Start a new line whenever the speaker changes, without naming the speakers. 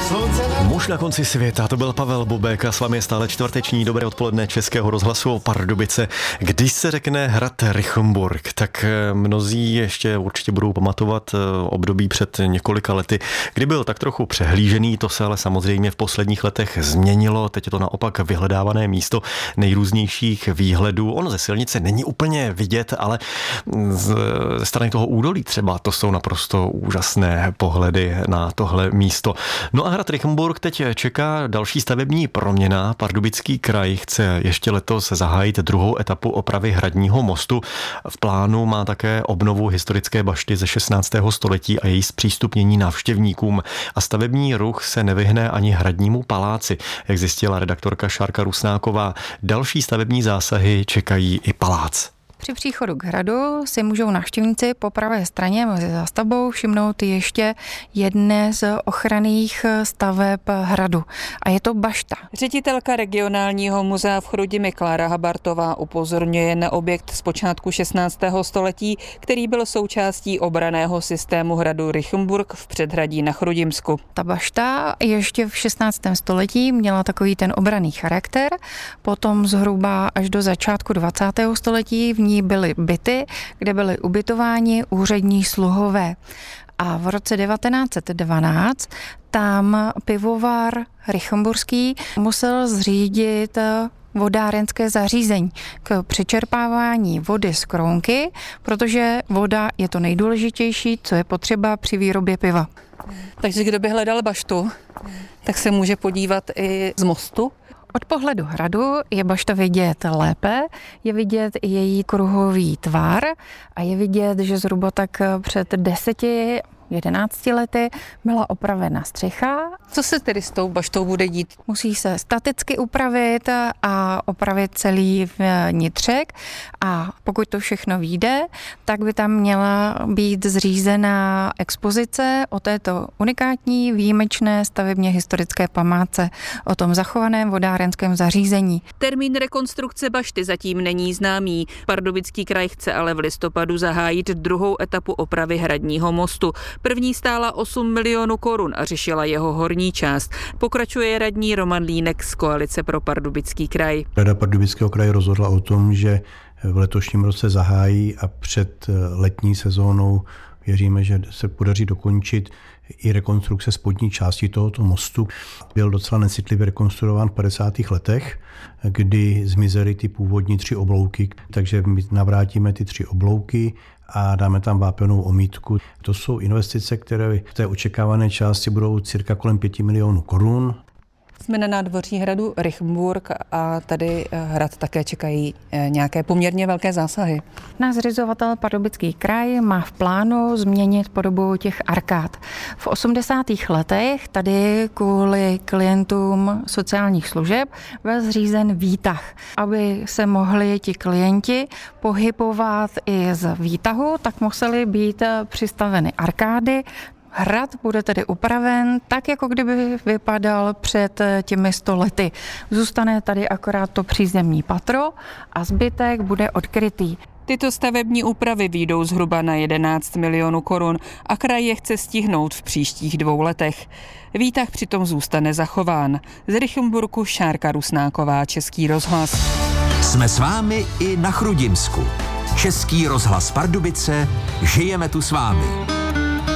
Muž na konci světa, to byl Pavel Bobek a s vámi je stále čtvrteční dobré odpoledne Českého rozhlasu Pardubice. Když se řekne hrad Rychenburk, tak mnozí ještě určitě budou pamatovat období před několika lety, kdy byl tak trochu přehlížený, to se ale samozřejmě v posledních letech změnilo, teď je to naopak vyhledávané místo nejrůznějších výhledů. On ze silnice není úplně vidět, ale ze strany toho údolí třeba to jsou naprosto úžasné pohledy na tohle místo. No a hrad Rychenburk teď čeká další stavební proměna. Pardubický kraj chce ještě letos zahájit druhou etapu opravy hradního mostu. V plánu má také obnovu historické bašty ze 16. století a její zpřístupnění návštěvníkům. A stavební ruch se nevyhne ani hradnímu paláci, jak zjistila redaktorka Šárka Rusnáková. Další stavební zásahy čekají i palác.
Při příchodu k hradu si můžou návštěvníci po pravé straně mezi zástavbou všimnout ještě jedné z ochranných staveb hradu. A je to bašta.
Ředitelka regionálního muzea v Chrudimi Klára Habartová upozorňuje na objekt z počátku 16. století, který byl součástí obranného systému hradu Rychenburk v předhradí na Chrudimsku.
Ta bašta ještě v 16. století měla takový ten obranný charakter, potom zhruba až do začátku 20. století v ní byly byty, kde byly ubytováni úřední sluhové. A v roce 1912 tam pivovar Rychenburský musel zřídit vodárenské zařízení k přečerpávání vody z krounky, protože voda je to nejdůležitější, co je potřeba při výrobě piva.
Takže kdo by hledal baštu, tak se může podívat i z mostu.
Od pohledu hradu je bašta vidět lépe, je vidět i její kruhový tvar a je vidět, že zhruba tak před 10-11 lety byla opravena střecha.
Co se tedy s tou baštou bude dít?
Musí se staticky upravit a opravit celý vnitřek a pokud to všechno vyjde, tak by tam měla být zřízená expozice o této unikátní, výjimečné stavebně historické památce, o tom zachovaném vodárenském zařízení.
Termín rekonstrukce bašty zatím není známý. Pardubický kraj chce ale v listopadu zahájit druhou etapu opravy hradního mostu. První stála 8 milionů korun a řešila jeho horní část. Pokračuje radní Roman Línek z Koalice pro Pardubický kraj.
Rada Pardubického kraje rozhodla o tom, že v letošním roce zahájí a před letní sezónou věříme, že se podaří dokončit i rekonstrukce spodní části tohoto mostu. Byl docela necitlivě rekonstruován v 50. letech, kdy zmizely ty původní 3 oblouky, takže my navrátíme ty 3 oblouky a dáme tam vápenou omítku. To jsou investice, které v té očekávané části budou cirka kolem 5 milionů korun.
Jsme na nádvoří hradu Rychenburk a tady hrad také čekají nějaké poměrně velké zásahy.
Náš zřizovatel Pardubický kraj má v plánu změnit podobu těch arkád. V 80. letech tady kvůli klientům sociálních služeb byl zřízen výtah. Aby se mohli ti klienti pohybovat i z výtahu, tak musely být přistaveny arkády. Hrad bude tedy upraven tak, jako kdyby vypadal před těmi 100 lety. Zůstane tady akorát to přízemní patro a zbytek bude odkrytý.
Tyto stavební úpravy vyjdou zhruba na 11 milionů korun a kraj je chce stihnout v příštích 2 letech. Výtah přitom zůstane zachován. Z Rychenburku Šárka Rusnáková, Český rozhlas.
Jsme s vámi i na Chrudimsku. Český rozhlas Pardubice, žijeme tu s vámi.